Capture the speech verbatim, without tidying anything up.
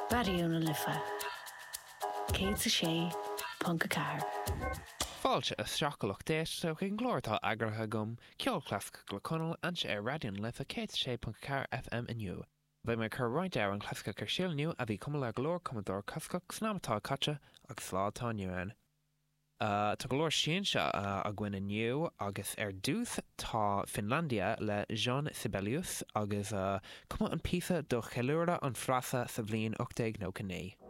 Radiúna lifa. Cé sa sé Punca Car. Fáilte a stracolach déis so chin glóirtá agratha gom ceol clasca go conal anse ar radion lifa cé sé Punca Car F M inniu. Bhí me chur roiint ar an clasca car sílniu a bhí cumla glór commodór cascach snámatá caite agus slátá nuan. Uh, tá glór sin se uh, a gcuine nniu agus ar dús tá Finlandia le Jean Sibelius agus uh, cuma an písa do cheúra an frasa sa bblion ochtaigh nó cinné.